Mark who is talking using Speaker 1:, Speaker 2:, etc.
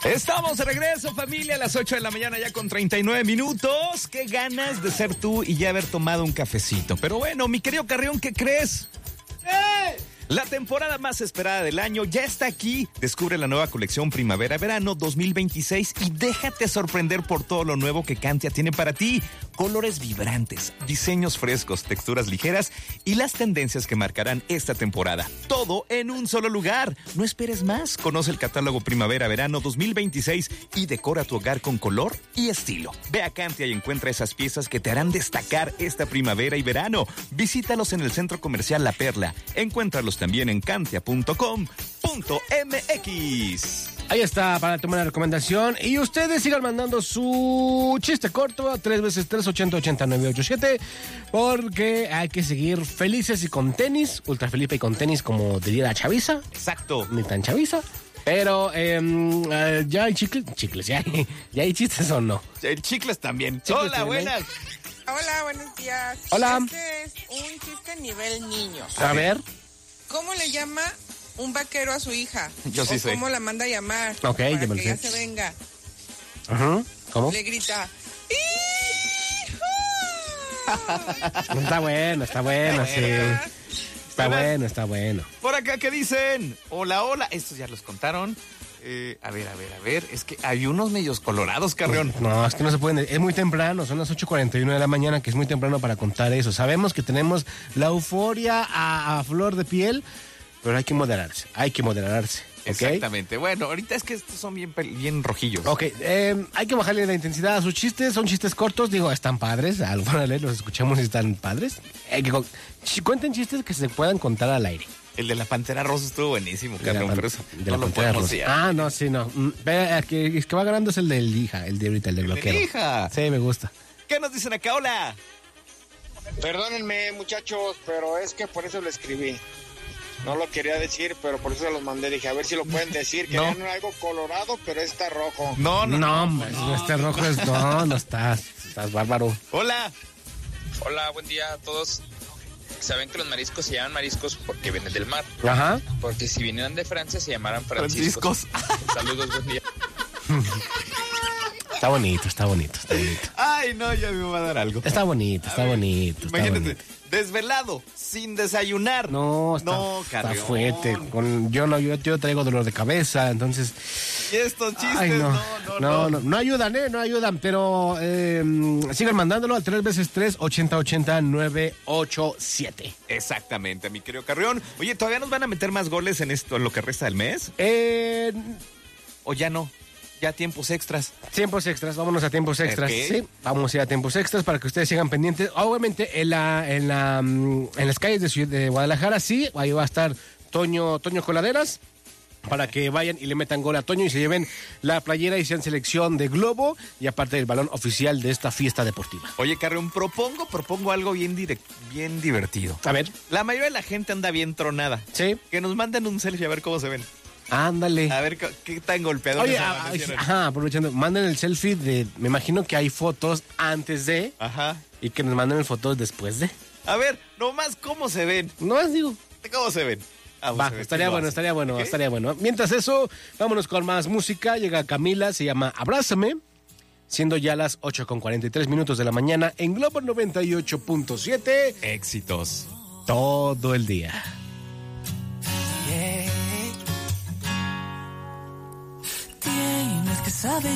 Speaker 1: Estamos de regreso, familia, a las 8 de la mañana ya con 39 minutos. Qué ganas de ser tú y ya haber tomado un cafecito. Pero bueno, mi querido Carrión, ¿qué crees? La temporada más esperada del año ya está aquí. Descubre la nueva colección Primavera-Verano 2026 y déjate sorprender por todo lo nuevo que Cantia tiene para ti. Colores vibrantes, diseños frescos, texturas ligeras y las tendencias que marcarán esta temporada. Todo en un solo lugar. No esperes más. Conoce el catálogo Primavera-Verano 2026 y decora tu hogar con color y estilo. Ve a Cantia y encuentra esas piezas que te harán destacar esta primavera y verano. Visítalos en el Centro Comercial La Perla. Encuéntralos también en cantia.com.mx.
Speaker 2: Ahí está, para tomar la recomendación. Y ustedes sigan mandando su chiste corto a 3x3 80 porque hay que seguir felices y con tenis. Ultra Felipe y con tenis, como diría la chaviza.
Speaker 1: Exacto.
Speaker 2: Ni tan chaviza. Pero ya hay chicles, ya hay chistes o no.
Speaker 1: Chicles también.
Speaker 2: Chicles
Speaker 1: Hola,
Speaker 2: también.
Speaker 1: buenas.
Speaker 3: Hola, buenos días.
Speaker 2: Hola.
Speaker 3: Este es un chiste nivel niño.
Speaker 2: A ver.
Speaker 3: ¿Cómo le llama un vaquero a su hija?
Speaker 1: Yo sí
Speaker 3: ¿O
Speaker 1: sé.
Speaker 3: ¿Cómo la manda a llamar?
Speaker 2: Ok,
Speaker 3: para
Speaker 2: ya me lo
Speaker 3: que ya
Speaker 2: sé.
Speaker 3: se venga.
Speaker 2: Ajá. ¿Cómo?
Speaker 3: Le grita, ¡hijo!
Speaker 2: Está bueno, sí. Está bueno.
Speaker 1: Por acá, ¿qué dicen? Hola, hola. Estos ya los contaron. A ver. Es que hay unos medios colorados, Carrión.
Speaker 2: No, es que no se pueden. Es muy temprano, son las 8:41 de la mañana, que es muy temprano para contar eso. Sabemos que tenemos la euforia a flor de piel, pero hay que moderarse. ¿Ok?
Speaker 1: Exactamente. Bueno, ahorita es que estos son bien rojillos.
Speaker 2: Ok, hay que bajarle la intensidad a sus chistes. Son chistes cortos, digo, están padres. Alguna vez los escuchamos y están padres. Cuenten chistes que se puedan contar al aire.
Speaker 1: El de la Pantera Rosa estuvo buenísimo, Carrión, pero eso
Speaker 2: de la
Speaker 1: no lo
Speaker 2: Pantera
Speaker 1: podemos
Speaker 2: Rosa.
Speaker 1: decir.
Speaker 2: Ah, no, sí, no. Es que va ganando es el del hija, el de ahorita, el del bloqueo.
Speaker 1: hija.
Speaker 2: Sí, me gusta.
Speaker 1: ¿Qué nos dicen acá? Hola.
Speaker 4: Perdónenme, muchachos, pero es que por eso lo escribí. No lo quería decir, pero por eso se los mandé. Dije, a ver si lo pueden decir. Que
Speaker 1: No.
Speaker 4: no algo colorado, pero está rojo.
Speaker 1: No.
Speaker 2: Hombre, este rojo es... No estás bárbaro.
Speaker 1: Hola.
Speaker 5: Hola, buen día a todos. Saben que los mariscos se llaman mariscos porque vienen del mar.
Speaker 2: Ajá.
Speaker 5: Porque si vinieran de Francia se llamaran franciscos. Saludos, buen día.
Speaker 2: Está bonito.
Speaker 1: Ay, no, ya me va a dar algo.
Speaker 2: Está bonito.
Speaker 1: Imagínate, desvelado, sin desayunar.
Speaker 2: No, está
Speaker 1: Carrión.
Speaker 2: fuerte. Yo traigo dolor de cabeza, entonces...
Speaker 1: Y estos chistes,
Speaker 2: Ay,
Speaker 1: no
Speaker 2: ayudan, no ayudan, pero sigan mandándolo al 3x3 80 987.
Speaker 1: Exactamente, mi querido Carrión. Oye, ¿todavía nos van a meter más goles en esto, en lo que resta del mes? ¿O ya no? ¿Ya tiempos extras?
Speaker 2: Tiempos extras, vámonos a tiempos extras.
Speaker 1: Okay.
Speaker 2: Sí, vamos a ir a tiempos extras para que ustedes sigan pendientes. Obviamente en las calles de Guadalajara, sí, ahí va a estar Toño Coladeras, para que vayan y le metan gol a Toño y se lleven la playera y sean selección de globo y aparte del balón oficial de esta fiesta deportiva.
Speaker 1: Oye, Carrión, propongo algo bien divertido.
Speaker 2: A ver.
Speaker 1: La mayoría de la gente anda bien tronada.
Speaker 2: Sí.
Speaker 1: Que nos manden un selfie a ver cómo se ven.
Speaker 2: Ándale.
Speaker 1: A ver qué tan golpeadores
Speaker 2: Oye,
Speaker 1: amanecieron.
Speaker 2: aprovechando, manden el selfie me imagino que hay fotos antes de
Speaker 1: Ajá.
Speaker 2: y que nos manden fotos después de.
Speaker 1: A ver, nomás cómo se ven.
Speaker 2: No más digo.
Speaker 1: ¿Cómo se ven?
Speaker 2: Va, estaría bueno. Mientras eso, vámonos con más música. Llega Camila, se llama Abrázame, siendo ya las 8:43 de la mañana en Globo 98.7.
Speaker 1: Éxitos.
Speaker 2: Todo el día.
Speaker 6: Tienes que saber